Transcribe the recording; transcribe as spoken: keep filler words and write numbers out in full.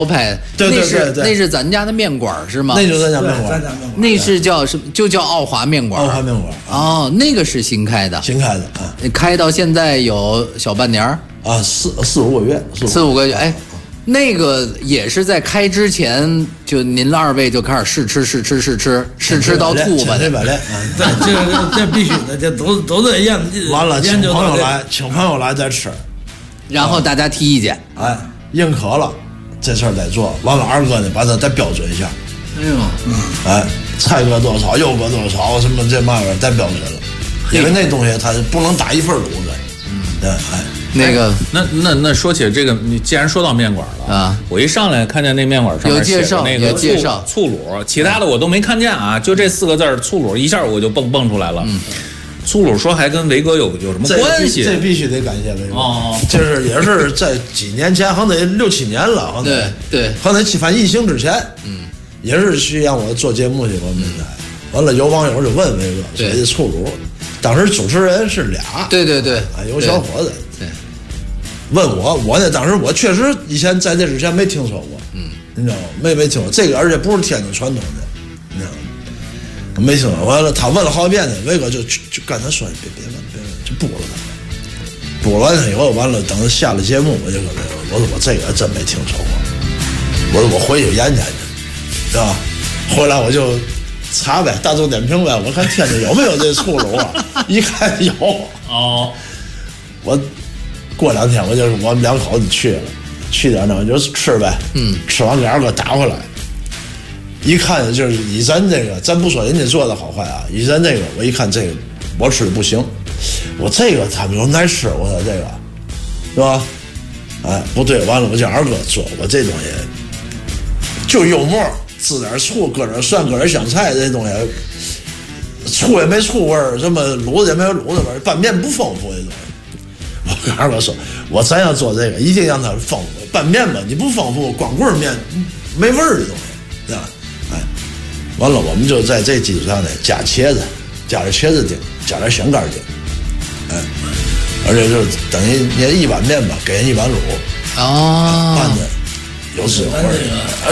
派， 对对对对， 那是咱家的面馆是吗？ 那就是咱家面馆， 那是叫什么？就叫奥华面馆。 奥华面馆。 哦，那个是新开的。 新开的啊， 开到现在有小半年啊，四四五个月， 四五个月。哎，那个也是在开之前，就您二位就开始试吃试吃试吃试吃到吐吧。 这百练， 这这这必须的，这都都这样。 完了，请朋友来，请朋友来再吃， 然后大家提意见。 哎，认可了。这事儿得做，完了二哥呢，把它再标准一下。 哎呦， 嗯，哎，菜搁多少，肉搁多少，什么这嘛玩意儿再标准了，因为那东西它不能打一份卤的。嗯，对，哎， 那个， 那那那说起这个，你既然说到面馆了啊，我一上来看见那面馆上面写着那个介绍醋卤，其他的我都没看见啊，就这四个字儿醋卤，一下我就蹦蹦出来了。嗯。醋卤说还跟维哥有有什么关系？ 这必须得感谢维哥。哦，就是也是在几年前，好像得六七年了，好像对对， 好像反正疫情之前，嗯，也是去让我做节目去我们台。完了有网友就问维哥，说这醋卤，当时主持人是俩， 对对对， 啊，有小伙子， 对， 问我，我呢当时我确实以前在这之前没听说过，嗯，你知道吗？没没听说这个，而且不是天津传统的，你知道吗？没听说，完了他问了好几遍呢，维哥就就跟他说别别问别问，就补了他。补完了以后，完了等他下了节目，我就跟他说，我说我这个真没听说过，我说我回去研究研究，对吧？后来我就查呗，大众点评呗，我看天津有没有这醋卤啊？一看有哦， 我过两天我就我们两口子去了，去点那就吃呗，嗯，吃完给二哥打回来。一看就是以咱这个，咱不说人家做的好坏啊，以咱这个，我一看这个我吃的不行，我这个他们说难吃，我说这个是吧？哎，不对，完了我叫二哥做，我这东西就油沫，滋点醋，搁点蒜，搁点香菜，这东西醋也没醋味儿，什么卤子也没有卤子味儿，拌面不丰富这东西。我跟二哥说，我咱要做这个，一定让它丰富，拌面吧，你不丰富，光棍面没味儿的东西，对吧？哎，完了，我们就在这基础上呢，加茄子，加点茄子丁，加点香干丁，哎，而且就等于人一碗面吧，给人一碗卤， 啊， 拌的有滋有味。